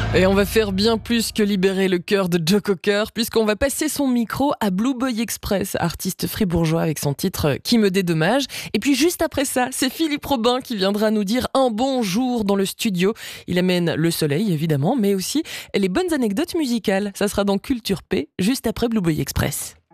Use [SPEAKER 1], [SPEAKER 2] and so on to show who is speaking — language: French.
[SPEAKER 1] Et on va faire bien plus que libérer le cœur de Joe Cocker, puisqu'on va passer son micro à Blue Boy Express, artiste fribourgeois avec son titre Qui me dédommage. Et puis juste après ça, c'est Philippe Robin qui viendra nous dire un bonjour dans le studio. Il amène le soleil évidemment, mais aussi les bonnes anecdotes musicales. Ça sera dans Culture P, juste après Blue Boy Express.